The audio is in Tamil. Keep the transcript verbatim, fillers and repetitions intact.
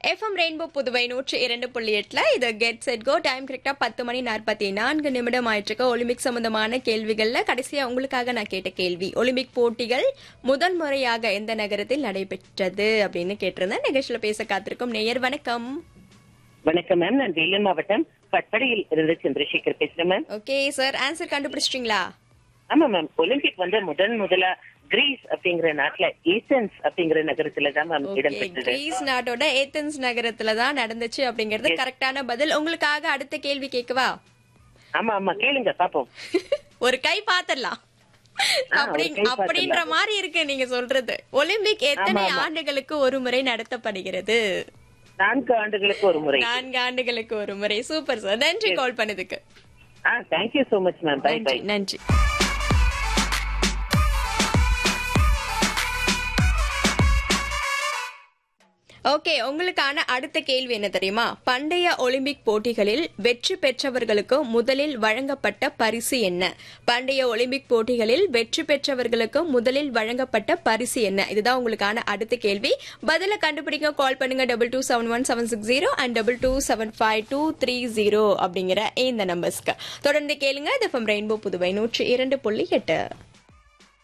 எஃப்எம் ரெயின்போ புதுவை நூற்றி இரண்டு புள்ளி எட்டுல இது கெட் செட் கோ. டைம் கரெக்டா பத்து மணி நாற்பத்தி நான்கு நிமிடம் ஆயிட்டு ஒலிம்பிக் சம்பந்தமான கேள்விகள்ல கடைசியா உங்களுக்காக நான் கேட்ட கேள்வி, ஒலிம்பிக் போட்டிகள் முதல் முறையாக எந்த நகரத்தில் நடைபெற்றது அப்படின்னு கேட்டிருந்தேன். நிகழ்ச்சியில பேச காத்திருக்கும் நேயர் வணக்கம். வணக்கம் மேம், நான் வேலூர் மாவட்டம் பட்படையில் இருந்து சந்திரசேகர் பேசுறேன் மேம். ஓகே சார், ஆன்சர் கண்டுபிடிச்சிட்டீங்களா? ஆமா மேம், ஒலிம்பிக் வந்து முதன் முதலா கிரீஸ் அப்படிங்கிற நாட்டுல ஏத்தன்ஸ் அப்படிங்கிற நகரத்துல தான் மேம் இடம்பெற்றது. கிரீஸ் நாட்டோட ஏத்தன்ஸ் நகரத்துல தான் நடந்துச்சு அப்படிங்கறது கரெக்டான பதில். உங்களுக்காக அடுத்த கேள்வி கேட்கவா? ஆமா ஆமா, கேளுங்க பாப்போம். ஒரு கை பாத்திரலாம் அப்படின்ற மாதிரி இருக்கு நீங்க சொல்றது. ஒலிம்பிக் எத்தனை ஆண்டுகளுக்கு ஒரு முறை நடத்தப்படுகிறது? நான்கு ஆண்டுகளுக்கு ஒரு முறை. நான்கு ஆண்டுகளுக்கு ஒரு முறை. சூப்பர் சார், நன்றி கால் பண்ணதுக்கு. ஆ, thank you so much ma'am. By by. நன்றி. ஓகே, உங்களுக்கான அடுத்த கேள்வி என்ன தெரியுமா? பண்டைய ஒலிம்பிக் போட்டிகளில் வெற்றி பெற்றவர்களுக்கு முதலில் வழங்கப்பட்ட பரிசு என்ன? பண்டைய ஒலிம்பிக் போட்டிகளில் வெற்றி பெற்றவர்களுக்கு முதலில் வழங்கப்பட்ட பரிசு என்ன? இதுதான் உங்களுக்கான அடுத்த கேள்வி. பதில கண்டுபிடிக்க கால் பண்ணுங்க double two seven one seven six zero and double two seven five two three zero அப்படிங்கிற இந்த நம்பர்ஸ்க்கு தொடர்ந்து கேளுங்க. இது ரெயின்போ புதுவை நூற்றி இரண்டு புள்ளி எட்டு.